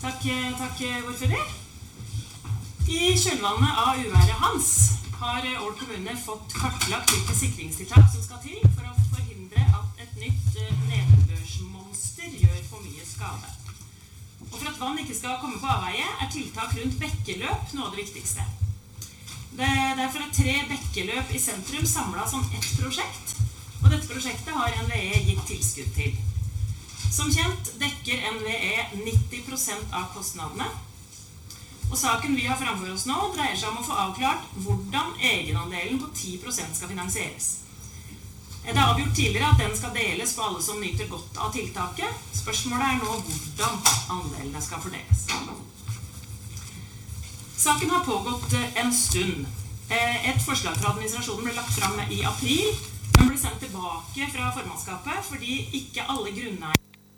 Takk, ordfører. I kjølvannet av uværet Hans har Ål kommune fått kartlagt hvilke sikringstiltak som skal til for å forhindre at et nytt nedbørsmonster gjør for mye skade. Og for at vann ikke skal komme på avveie, tiltak rundt bekkeløp noe av det viktigste. Derfor 3 bekkeløp i sentrum samlet som ett prosjekt, og dette prosjektet har NVE gitt tilskudd til. Som kjent dekker NVE 90% av kostnadene, og saken vi har framfor oss nå dreier seg om å få avklart hvordan egenandelen på 10% skal finansieres. Det avgjort tidligere at den skal deles på alle som nyter godt av tiltaket. Spørsmålet nå hvordan andelene skal fordeles. Saken har pågått en stund. Et forslag fra administrasjonen ble lagt fram i april, men ble sendt tilbake fra formannskapet fordi ikke alle grunneiere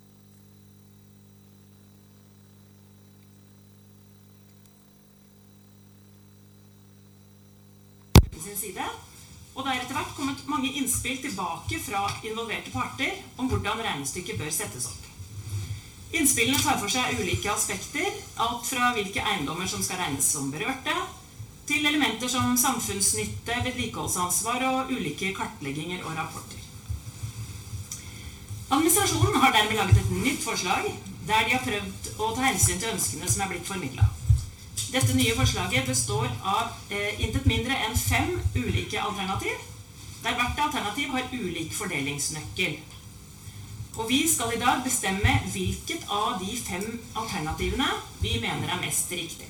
sin side, og det etter hvert kommet mange innspill tilbake fra involverte parter om hvordan regnestykket bør settes opp. Innspillene tar for seg ulike aspekter, alt fra hvilke eiendommer som skal regnes som berørte, til elementer som samfunnsnytte, vedlikeholdsansvar og ulike kartlegginger og rapporter. Administrasjonen har dermed laget et nytt forslag, der de har prøvd å ta hensyn til ønskene som blitt formidlet. Dette nye forslaget består av intet mindre enn 5 ulike alternativ, der hvert alternativ har ulik fordelingsnøkkel. Og vi skal i dag bestemme hvilket av de 5 alternativene vi mener mest riktig.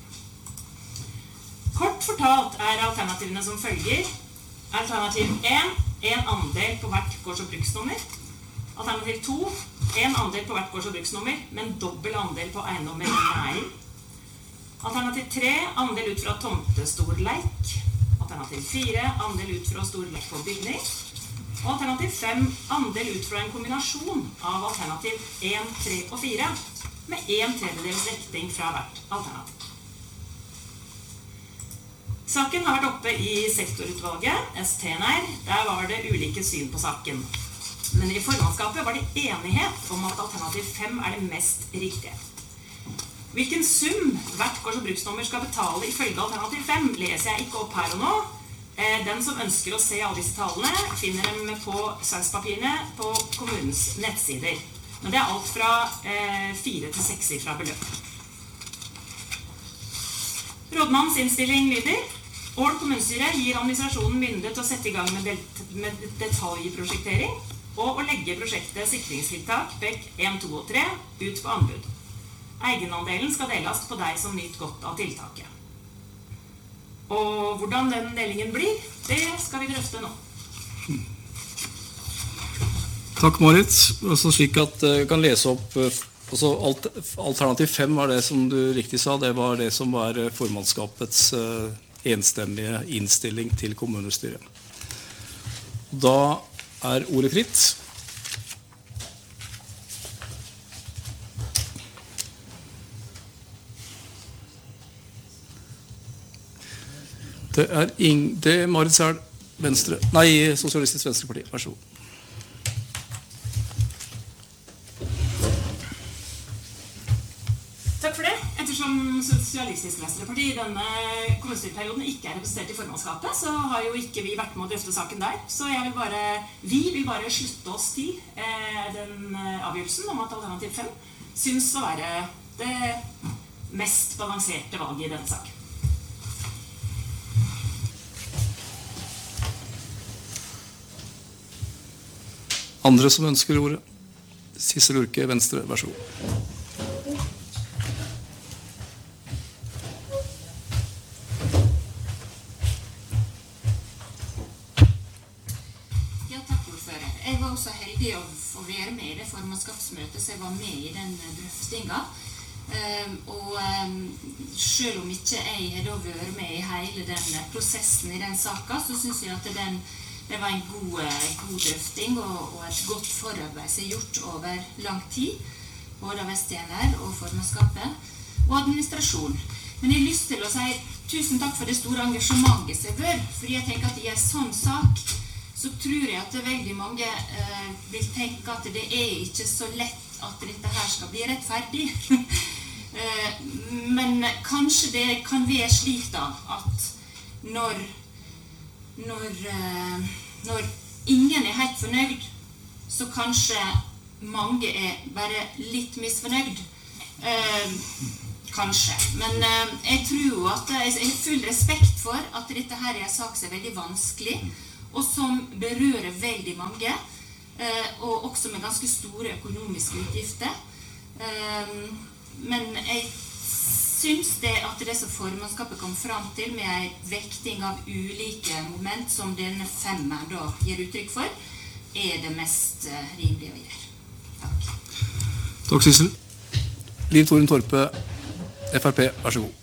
Kort fortalt alternativene som følger: Alternativ 1, en andel på hvert gårds- og bruksnummer. Alternativ 2, en andel på hvert gårds- og bruksnummer, men dobbel andel på eiendommer under eier. Alternativ 3, andel ut fra tomtestorleik. Alternativ 4, andel ut fra storleik på bygning. Og alternativ 5, andel ut fra en kombinasjon av alternativ 1, 3 og 4, med 1/3 vekting fra hvert alternativ. Saken har vært oppe i sektorutvalget, STNR. Der var det ulike syn på saken. Men i formannskapet var det enighet om at alternativ 5 det mest riktige. Hvilken sum hvert gårds- og bruksnummer skal betale ifølge alternativ 5, leser jeg ikke opp her og nå. Den som ønsker å se alle disse tallene, finner dem på sakspapirene på kommunens nettsider. Men det alt fra 4 til 6 fra beløp. Rådmannens innstilling lyder: Ål kommunestyre gir administrasjonen myndighet til å sette i gang med detaljprosjektering og å legge prosjektet sikringstiltak BEK 1, 2 og 3 ut på anbud. Egenandelen skal deles på deg som nyter godt av tiltaket. Og hvordan den delingen blir, det skal vi drøfte nå. Takk, Marit. Altså slik at jeg kan lese opp alternativ 5 var det som du riktig sa, det var det som var formannskapets enstemmige innstilling til kommunestyret. Da ordet fritt. Det Marit Sæl, Venstre, nei, Sosialistisk Venstreparti, vær så god. Takk for det. Ettersom Sosialistisk Venstreparti i denne kommunestyreperioden ikke representert i formannskapet, så har jo ikke vi vært med å drøfte saken der. Så vi vil bare slutte oss til den avgjørelsen om at alternativ 5 synes å være det mest balanserte valget i denne saken. Andre som ønsker ordet? Sissel Urke, Venstre, vær så god. Ja, takk, ordfører. Jeg var også heldig å få være med i det formannskapsmøtet, så jeg var med i den drøftinga. Og selv om ikke jeg har vært med i hele den prosessen i den saken, så synes jeg at det var en god drøfting og et godt forarbeid som gjort over lang tid, både av STNR og formannskapet og administrasjon. Men jeg har lyst til å si tusen takk for det store engasjementet som har vært, fordi jeg tenker at i en sånn sak så tror jeg at veldig mange vil tenke at det ikke så lett at dette her skal bli rettferdig. Men kanskje det kan være slik da, at når ingen er helt fornøyd, så kanskje mange er bare litt misfornøyd. Kanskje. Men jeg tror jo at jeg har full respekt for at dette her er en sak som er veldig vanskelig, og som berører veldig mange, og også med ganske store økonomiske utgifter. Men jeg synes det at det som formannskapet kom fram til med en vekting av ulike moment som denne femmeren da gir uttrykk for, er det mest rimelige å gjøre. Takk. Takk, Sissel. Liv Toren Torpe, FrP, vær så god.